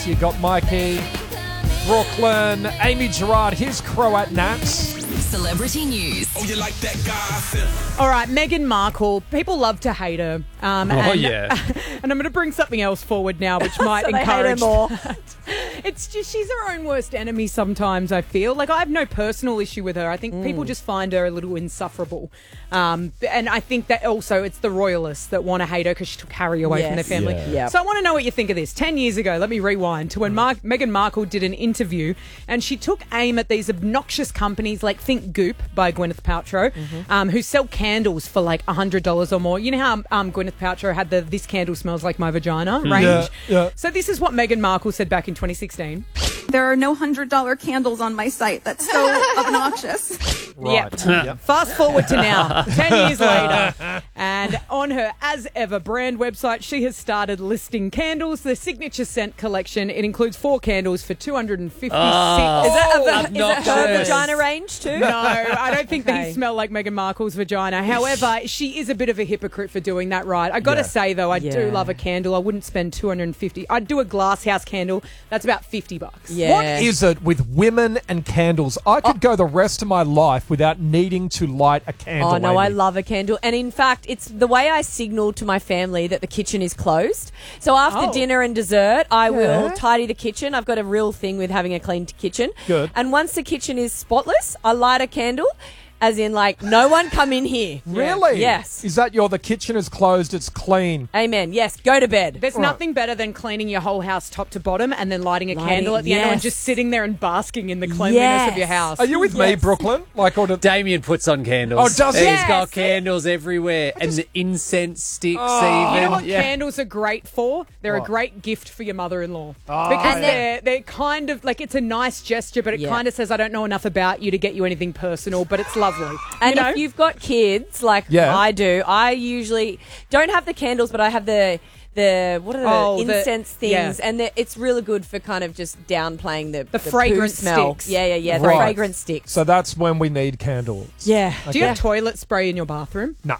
You got Mikey, Brooklyn, Amy Gerard, here's Croat Naps. Celebrity news. Oh, you like that gossip? All right, Meghan Markle. People love to hate her. And I'm going to bring something else forward now, which might So they hate her encourage more. It's just she's her own worst enemy sometimes, I feel. Like, I have no personal issue with her. I think people just find her a little insufferable. And I think that also it's the royalists that want to hate her because she took Harry away from their Yes. family. Yeah. Yep. So I want to know what you think of this. 10 years ago, let me rewind to when Meghan Markle did an interview and she took aim at these obnoxious companies like Think Goop by Gwyneth Paltrow, who sell candles for like $100 or more. You know how Gwyneth Paltrow had the This Candle Smells Like My Vagina range? Yeah. So this is what Meghan Markle said back in 2016. There are no $100 candles on my site. That's so obnoxious. Right. Yep. Fast forward to now, 10 years later, and on her as ever brand website, she has started listing candles. The Signature Scent collection. It includes 4 candles for $256. Is it her obnoxious. vagina range too? No, I don't think Okay. these smell like Meghan Markle's vagina. However, she is a bit of a hypocrite for doing that, right? I got to say, though, I do Yeah. love a candle. I wouldn't spend $250. I'd do a glass house candle. That's about $50. Yeah. What is it with women and candles? I could go the rest of my life without needing to light a candle. Oh, no, I Amy. love a candle. And in fact, it's the way I signal to my family that the kitchen is closed. So after Oh. dinner and dessert, I will tidy the kitchen. I've got a real thing with having a clean kitchen. Good. And once the kitchen is spotless, I light a candle, as in, like, no one come in here. Really? Yes. Is that the kitchen is closed, it's clean? Amen. Yes, go to bed. There's nothing better than cleaning your whole house top to bottom and then lighting a Lighting- candle at the end and yes. just sitting there and basking in the cleanliness of your Yes. house. Are you with me, Yes. Brooklyn? Damien puts on candles. Oh, does he? He's Yes. got candles everywhere. And the incense sticks Oh. even. You know what Yeah. candles are great for? They're What? a great gift for your mother-in-law. Oh, Because yeah. they're kind of like, it's a nice gesture, but it Yeah. kind of says, I don't know enough about you to get you anything personal, but it's lovely. And you know? if you've got kids, like Yeah. I do, I usually don't have the candles, but I have the what are the Oh, the- incense things, yeah. and it's really good for kind of just downplaying the poo fragrant smell. sticks. Yeah, the Right. fragrant sticks. So that's when we need candles. Yeah. Do you have toilet spray in your bathroom? No.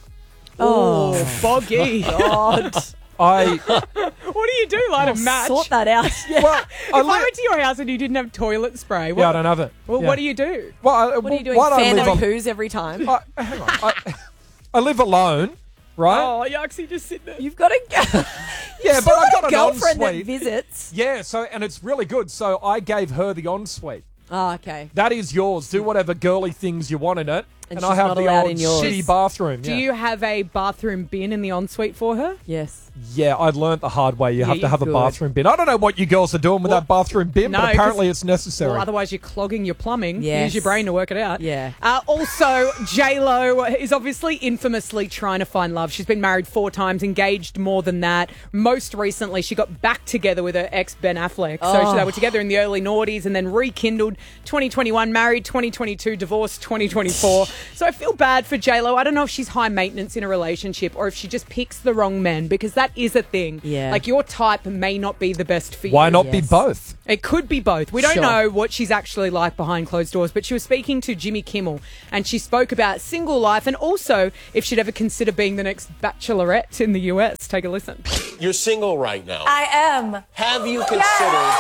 Oh, Boggy. God. I What do you do? Light a match? Sort that out. Yeah. well, If I went to your house and you didn't have toilet spray, I don't have it. Well, Yeah. what do you do? Well, What are you doing? why Fan don't the I live poos every time? hang on. I live alone, right? Oh, Yucksy, just sit there. You've got a Yeah, but I got an girlfriend that ensuite. visits. Yeah, and it's really good. So I gave her the ensuite. Oh, okay. That is yours. Do whatever girly things you want in it. And I she's have not the allowed old in yours. shitty bathroom. Do yeah. you have a bathroom bin in the ensuite for her? Yes. Yeah, I learnt the hard way. You have to you're have a good. bathroom bin. I don't know what you girls are doing with that bathroom bin, No, but apparently 'cause- it's necessary. Well, otherwise you're clogging your plumbing. Yes. Use your brain to work it out. Yeah. Also, J-Lo is obviously infamously trying to find love. She's been married 4 times, engaged more than that. Most recently, she got back together with her ex, Ben Affleck. So they were together in the early noughties and then rekindled 2021, married 2022, divorced 2024. So I feel bad for J-Lo. I don't know if she's high maintenance in a relationship or if she just picks the wrong men, because that is a thing. Yeah. Like, your type may not be the best for you. Why not be Yes. both? It could be both. We don't Sure. know what she's actually like behind closed doors, but she was speaking to Jimmy Kimmel and she spoke about single life and also if she'd ever consider being the next bachelorette in the US. Take a listen. You're single right now. I am. Have you considered?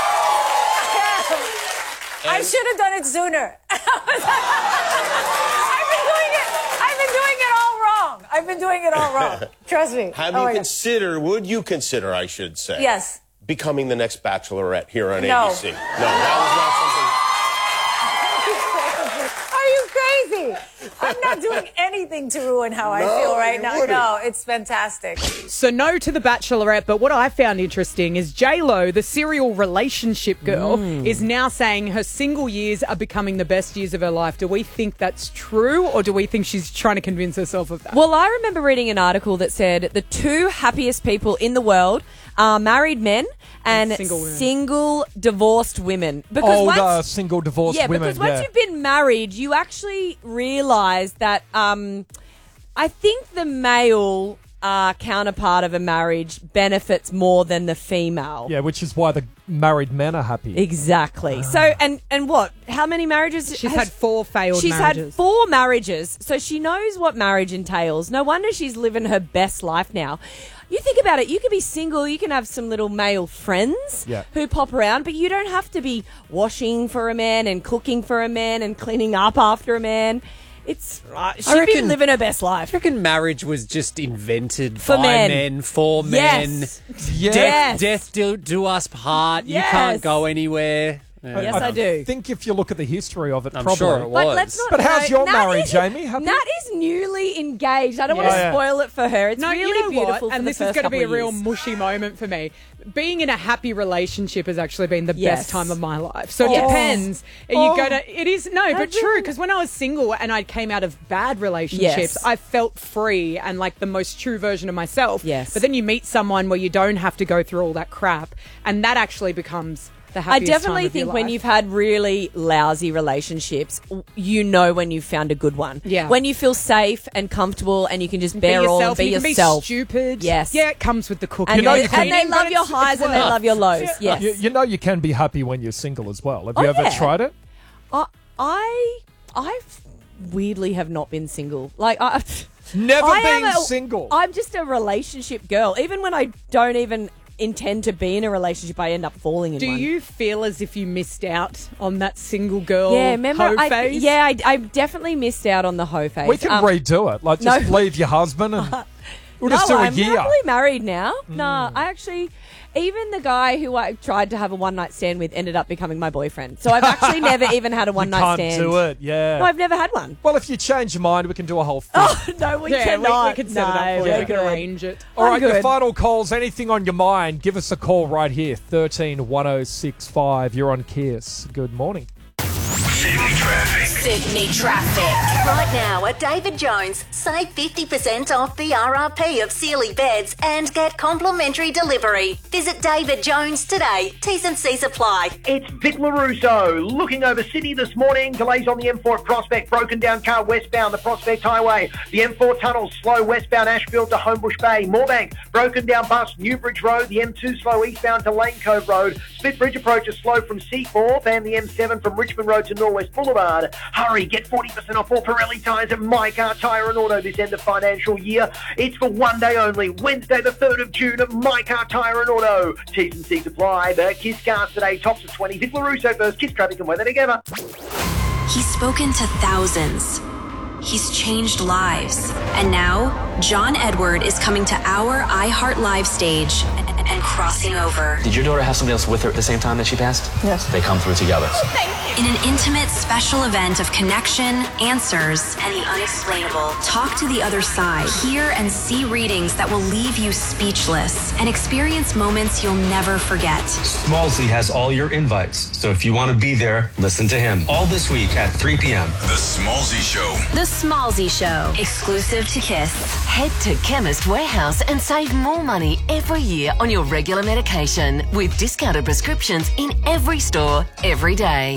I should have done it sooner. I've been doing it all wrong. Trust me. Have Oh you my God. considered? Would you consider? I should say. Yes. Becoming the next Bachelorette here on No. ABC. No, Are you crazy? I'm not doing anything to ruin how I feel right you now. wouldn't. No, it's fantastic. So no to the bachelorette, but what I found interesting is J-Lo, the serial relationship girl, is now saying her single years are becoming the best years of her life. Do we think that's true or do we think she's trying to convince herself of that? Well, I remember reading an article that said the 2 happiest people in the world are married men and single women. single divorced women. Because Older, single, divorced women. because once you've been married, you actually realise that I think the male counterpart of a marriage benefits more than the female. Yeah, which is why the married men are happy. Exactly. So, and what? How many marriages? She's had 4 failed She's marriages. had 4 marriages, so she knows what marriage entails. No wonder she's living her best life now. You think about it, you can be single, you can have some little male friends who pop around, but you don't have to be washing for a man and cooking for a man and cleaning up after a man. It's she'd be living her best life. I reckon marriage was just invented For by men. for men. Yes. Death do us part. You Yes. can't go anywhere. Yes, I do. I think if you look at the history of it, I'm probably. sure it was. But let's not. But how's your Nat marriage, is- Jamie? Happy? Nat is newly engaged. I don't want to Yeah. spoil it for her. It's No, really you know beautiful. what? For And the this is first going to be a couple of real years. mushy moment for me. Being in a happy relationship has actually been the Yes. best time of my life. So it Yes. depends. Oh. You go to. It is no, but Has true. it? Because when I was single and I came out of bad relationships, Yes. I felt free and like the most true version of myself. Yes. But then you meet someone where you don't have to go through all that crap, and that actually becomes the I happiest definitely time of your think when life. you've had really lousy relationships, you know when you've found a good one. Yeah. When you feel safe and comfortable and you can just be bear all and yourself, be you can yourself. be stupid. Yes. Yeah, it comes with the cooking. And, You know they, you can- and they love your highs and they love your lows. Yes. You know you can be happy when you're single as well. Have you Oh, ever yeah. tried it? I weirdly have not been single. Like Never I am been a- single. I'm just a relationship girl. Even when I don't even intend to be in a relationship, I end up falling in Do one. you feel as if you missed out on that single girl Yeah, remember? hoe phase? I definitely missed out on the hoe phase. We can redo it. Like, just no. leave your husband and we'll just no, do a I'm year. happily married now. Nah, I actually, even the guy who I tried to have a one-night stand with ended up becoming my boyfriend. So I've actually never even had a one-night Can't stand. do it, yeah. No, I've never had one. Well, if you change your mind, we can do a whole thing. Oh, no, we Yeah, cannot. we can set it up for you. No, We can good. arrange it. All right, I'm your good. final calls. Anything on your mind, give us a call right here. 131065. You're on Kiss. Good morning. Sydney Traffic. Right now at David Jones, save 50% off the RRP of Sealy beds and get complimentary delivery. Visit David Jones today. T's and C's apply. It's Vic LaRusso looking over Sydney this morning. Delays on the M4 at Prospect, broken down car westbound the Prospect Highway. The M4 tunnel slow westbound Ashfield to Homebush Bay. Moorebank, broken down bus Newbridge Road. The M2 slow eastbound to Lane Cove Road. Split Bridge approach is slow from Seaforth and the M7 from Richmond Road to Norwest Boulevard. Hurry, get 40% off all Pirelli tyres at My Car Tyre and Auto this end of financial year. It's for one day only, Wednesday the 3rd of June at My Car Tyre and Auto. T's and C's apply. The Kiss Cars today, tops of 20. Vic LaRusso first, Kiss Traffic and weather together. He's spoken to thousands. He's changed lives. And now, John Edward is coming to our iHeart Live stage and crossing over. Did your daughter have somebody else with her at the same time that she passed? Yes. They come through together. In an intimate special event of connection, answers, and the unexplainable. Talk to the other side. Hear and see readings that will leave you speechless and experience moments you'll never forget. Smallsy has all your invites, so if you want to be there, listen to him. All this week at 3 p.m. The Smallsy Show. The Smallsy Show, exclusive to Kiss. Head to Chemist Warehouse and save more money every year on your regular medication with discounted prescriptions in every store, every day.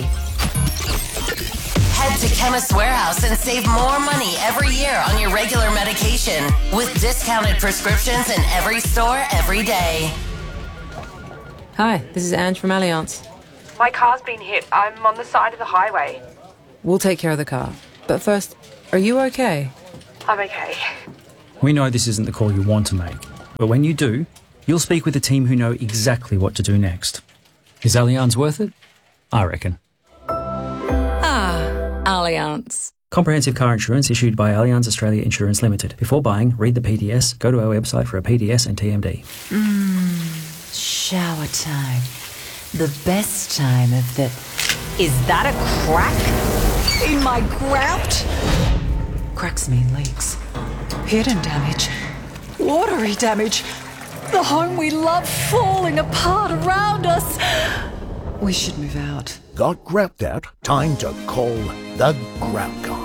Head to Chemist Warehouse and save more money every year on your regular medication with discounted prescriptions in every store, every day. Hi, this is Ange from Allianz. My car's been hit. I'm on the side of the highway. We'll take care of the car. But first, are you okay? I'm okay. We know this isn't the call you want to make, but when you do, you'll speak with a team who know exactly what to do next. Is Allianz worth it? I reckon. Allianz. Comprehensive car insurance issued by Allianz Australia Insurance Limited. Before buying, read the PDS, go to our website for a PDS and TMD. Shower time. The best time of the... Is that a crack in my grout? Cracks mean leaks. Hidden damage. Watery damage. The home we love falling apart around us. We should move out. Got grout out? Time to call the Grout Guy.